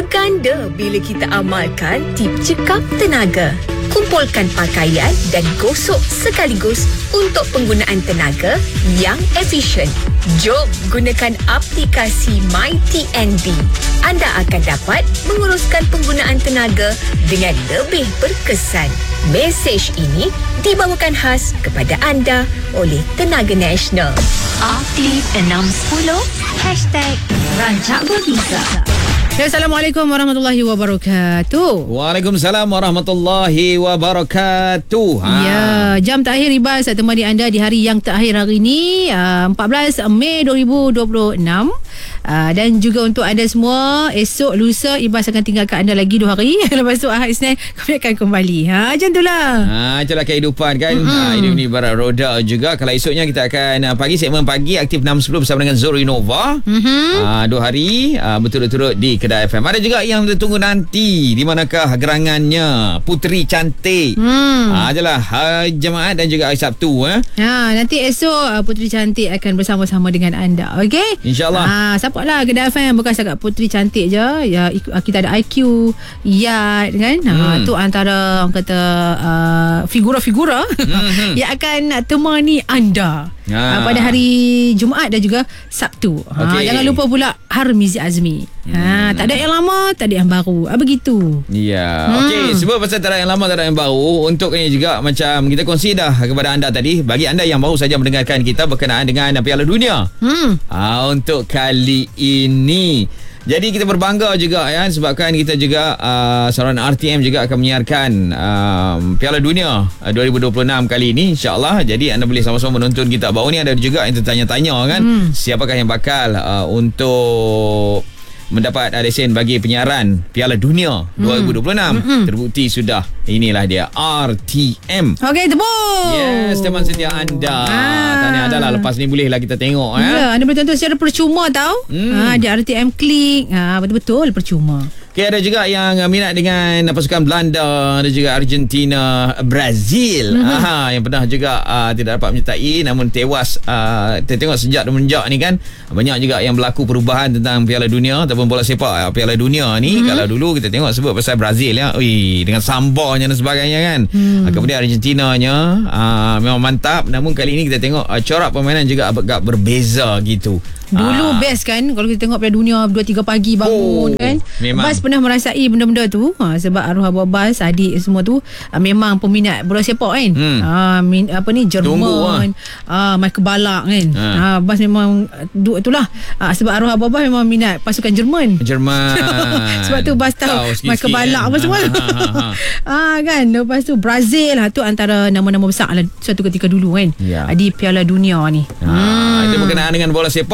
Berganda bila kita amalkan tip cekap tenaga. Kumpulkan pakaian dan gosok sekaligus untuk penggunaan tenaga yang efisien. Jom gunakan aplikasi MyTNB. Anda akan dapat menguruskan penggunaan tenaga dengan lebih berkesan. Mesej ini dibawakan khas kepada anda oleh Tenaga Nasional. Aktif 610 #Rancak Berbisa. Assalamualaikum warahmatullahi wabarakatuh. Waalaikumsalam warahmatullahi wabarakatuh. Ya, jam terakhir Ibas temani anda di hari yang terakhir hari ini, 14 Mei 2026. Dan juga untuk anda semua, esok lusa Ibas akan tinggalkan anda lagi 2 hari. Lepas tu Ahad Isnin kami akan kembali. Macam itulah. Itulah kehidupan kan. Hidup ni barat roda juga. Kalau esoknya kita akan segmen pagi aktif 6.10 bersama dengan Zuri Nova. 2 hari betul-betul di Kedah FM. Ada juga yang ditunggu nanti. Di manakah gerangannya Puteri Cantik. Adalah hari Jumaat dan juga hari Sabtu. Nanti esok Puteri Cantik akan bersama-sama dengan anda. Okey? InsyaAllah. Support lah Kedah FM. Bukan setakat Puteri Cantik je. Ya, kita ada IQ, Yat kan. Tu antara orang kata figura-figura yang akan temani anda pada hari Jumaat dan juga Sabtu. Jangan lupa pula Harmizi Azmi. Tak ada yang lama, tak ada yang baru. Begitu. Ya. Okey, sebab pasal tak ada yang lama, tak ada yang baru, untuk ini juga macam kita kongsi dah kepada anda tadi, bagi anda yang baru saja mendengarkan kita berkenaan dengan Piala Dunia. Untuk kali ini. Jadi kita berbangga juga ya, sebabkan kita juga saluran RTM juga akan menyiarkan Piala Dunia 2026 kali ini, insya-Allah. Jadi anda boleh sama-sama menonton kita. Baru ni ada juga yang tertanya-tanya kan, siapakah yang bakal untuk mendapat lesen bagi penyiaran Piala Dunia 2026. Terbukti sudah. Inilah dia, RTM. Okey, tepuk. Yes, teman setia anda. Tahniah adalah lepas ni bolehlah kita tengok. Ya, anda boleh tonton secara percuma tau. Di RTM Klik. Betul-betul percuma. Okay, ada juga yang minat dengan pasukan Belanda, ada juga Argentina, Brazil. Yang pernah juga tidak dapat menyertai namun tewas. Kita tengok sejak semenjak ni kan, banyak juga yang berlaku perubahan tentang Piala Dunia ataupun bola sepak Piala Dunia ni. Kalau dulu kita tengok sebut pasal Brazil ya, dengan sambanya dan sebagainya kan. Kemudian Argentinanya memang mantap, namun kali ini kita tengok corak permainan juga agak berbeza gitu. Dulu best kan kalau kita tengok Piala Dunia 2-3 pagi bangun kan. Memang. Bas pernah merasai benda-benda tu sebab arwah Abah Bas, adik semua tu memang peminat bola sepak kan. Jerman, Michael Ballack kan. Bas memang itulah sebab arwah Abah Bas memang minat pasukan Jerman. Sebab tu Bas tahu Michael Ballack apa semua. Kan. Lepas tu Brazil tu antara nama-nama besar lah suatu ketika dulu kan. Di Piala Dunia ni. Itu berkenaan dengan bola sepak.